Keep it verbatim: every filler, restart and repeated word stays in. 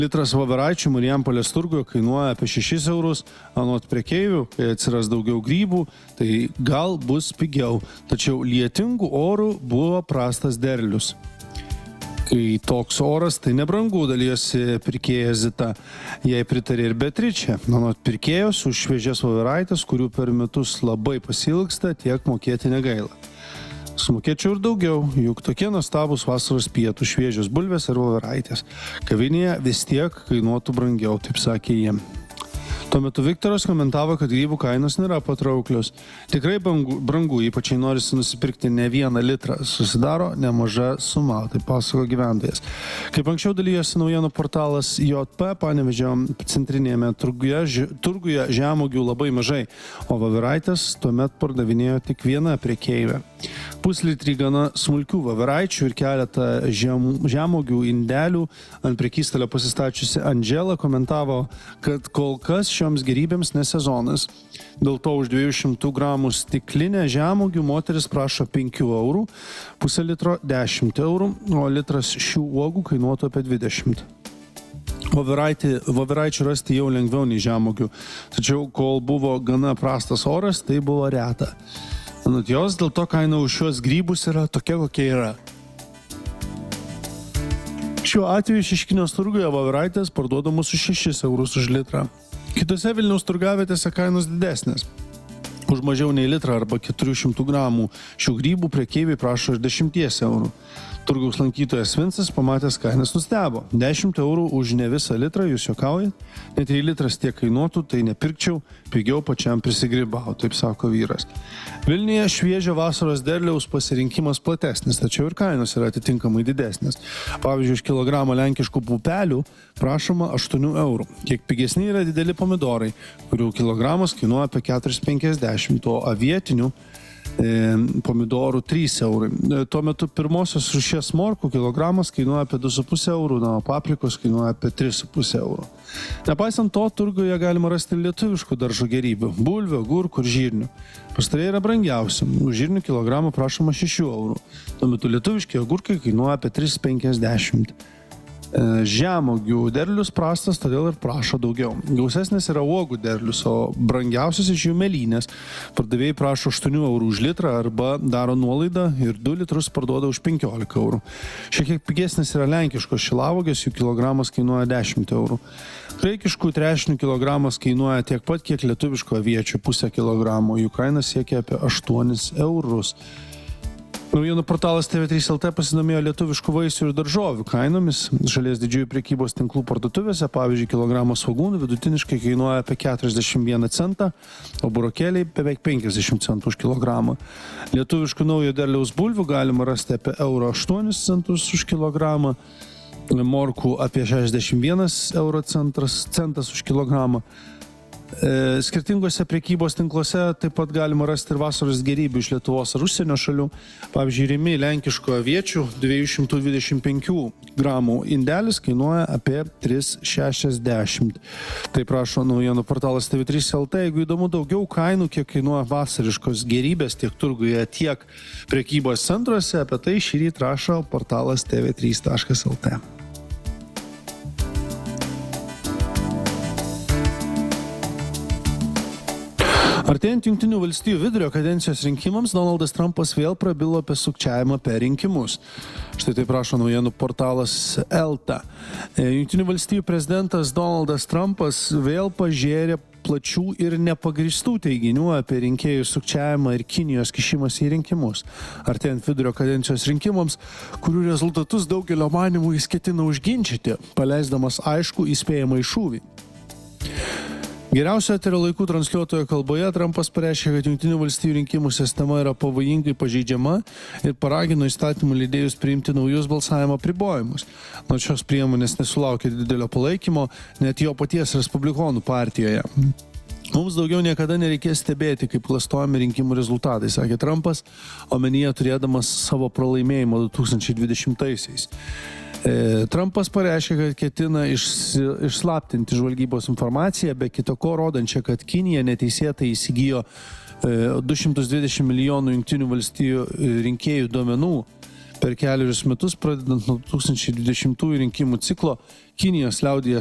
Litras voveraičių Marijampolės turguje kainuoja apie šešis eurus, anot prekeivių, kai atsiras daugiau grybų, tai gal bus pigiau, tačiau lietingų orų buvo prastas derlius. Kai toks oras, tai nebrangu, dalyjosi pirkėja Zita. Jai pritarė ir Beatričė. Anot pirkėjos už šviežias voveraites, kurių per metus labai pasilgsta, tiek mokėti negaila. Sumokėčiau ir daugiau, juk tokie nuostabūs vasaros pietų, šviežios bulvės ir voveraitės. Kavinėje vis tiek kainuotų brangiau, taip sakė jie. Tuo metu Viktoras komentavo, kad grybų kainos nėra patrauklios. Tikrai brangu, brangu, ypač jei norisi nusipirkti ne vieną litrą. Susidaro nemaža suma, tai pasako gyventojas. Kaip anksčiau dalyjosi naujienų portalas J P, Panevėžio centrinėme turguje, turguje žemuogių labai mažai, o voveraitės tuomet pardavinėjo tik viena prekeivė. Puslitrį gana smulkių voveraičių ir keletą žem, žemuogių indelių ant prekystalio pasistačiusi Andžela komentavo, kad kol kas šioms gerybėms ne sezonas. Dėl to už dviejų šimtų gramų stiklinę žemuogių moteris prašo penkių eurų, pusę litro dešimt eurų, o litras šių uogų kainuotų apie dvidešimt. Voveraičių rasti jau lengviau nei žemuogių, tačiau kol buvo gana prastas oras, tai buvo reta. Anot jos, dėl to kaina už šios grybus yra tokia, kokia yra. Šiuo atveju Šeškinės turguje voveraitės parduodamos už šešis eurus už litrą. Kitose Vilniaus turgavietėse kainos didesnės. Už mažiau nei litrą arba keturių šimtų gramų šių grybų prekeiviai prašo ir dešimties eurų. Turgaus lankytojas Vincas pamatęs kainas nustebo. dešimt eurų už ne visą litrą, jūs juokaujat? Net jei litras tiek kainuotų, tai nepirkčiau, pigiau pačiam prisigrybau, taip sako vyras. Vilniuje šviežio vasaros derliaus pasirinkimas platesnis, tačiau ir kainos yra atitinkamai didesnės. Pavyzdžiui, už kilogramą lenkiškų pupelių prašoma aštuonių eurų. Kiek pigesni yra dideli pomidorai, kurių kilogramas kainuoja apie keturis penkiasdešimt, o avietinių pomidorų trys eurai. Tuo metu pirmosios rūšies morkų kilogramas kainuoja apie du su puse eurų, na, o paprikos kainuoja apie tris su puse eurų. Nepaisant to, turguje galima rasti lietuviškų daržo gerybių – bulvių, agurkų ir žirnių. Pastarieji yra brangiausi. Už žirnių kilogramą prašoma šešių eurų. Tuo metu lietuviški agurkai kainuoja apie tris penkiasdešimt. Žemuogių derlius prastas, todėl ir prašo daugiau. Gausesnis yra uogų derlius, o brangiausias iš jų mėlynės. Pardavėjai prašo aštuonių eurų už litrą arba daro nuolaidą ir du litrus parduoda už penkiolika eurų. Šiek tiek pigesnis yra lenkiškos šilauogės, jų kilogramas kainuoja dešimt eurų. Graikiškų trešnių kilogramas kainuoja tiek pat, kiek lietuviško aviečių pusę kilogramo, jų kaina siekia apie aštuonis eurus. Naujienų portalas T V trys L T pasidomėjo lietuviškų vaisių ir daržovių kainomis. Šalies didžiųjų prekybos tinklų parduotuvėse, pavyzdžiui, kilogramas svogūnų vidutiniškai kainuoja apie keturiasdešimt vieną centą, o burokėliai beveik penkiasdešimt centų už kilogramą. Lietuviškų naujo derliaus bulvių galima rasti apie euro aštuonis centus už kilogramą, morkų apie šešiasdešimt vienas euro centras, centas už kilogramą. Skirtingose prekybos tinkluose taip pat galima rasti ir vasaros gerybių iš Lietuvos ar užsienio šalių. Pavyzdžiui, Rimi lenkiško aviečių dviejų šimtų dvidešimt penkių gramų indelis kainuoja apie tris šešiasdešimt. Tai prašo naujienų portalas T V trys L T. Jeigu įdomu daugiau kainų, kiek kainuoja vasariškos gerybės tiek turguje, tiek prekybos centruose, apie tai šį rytą rašo portalas T V trys taškas L T. Artėjant Jungtinių valstijų vidurio kadencijos rinkimams, Donaldas Trumpas vėl prabilo apie sukčiavimą per rinkimus. Štai taip rašo naujienų portalas L T. Jungtinių valstijų prezidentas Donaldas Trumpas vėl pažėrė plačių ir nepagrįstų teiginių apie rinkėjų sukčiavimą ir Kinijos kišimąsi į rinkimus. Artėjant vidurio kadencijos rinkimams, kurių rezultatus daugelio manymų jis ketina užginčyti, paleisdamas aiškų įspėjamąjį šūvį. Geriausio eterio laikų transliuotojo kalboje Trumpas pareiškė, kad Jungtinių valstijų rinkimų sistema yra pavojingai pažeidžiama ir paragino įstatymų leidėjus priimti naujus balsavimo apribojimus. Nors šios priemonės nesulaukė didelio palaikymo, net jo paties Respublikonų partijoje. Mums daugiau niekada nereikės stebėti, kaip klastojami rinkimų rezultatai, sakė Trumpas, omenyje turėdamas savo pralaimėjimą du tūkstančiai dvidešimtaisiais. Trumpas pareiškė, kad ketina išslaptinti žvalgybos informaciją, be kita ko rodančią, kad Kinija neteisėtai įsigijo du šimtus dvidešimt milijonų Jungtinių valstijų rinkėjų duomenų Per keliarius metus, pradedant nuo du tūkstančiai dvidešimtųjų rinkimų ciklo, Kinijos liaudyje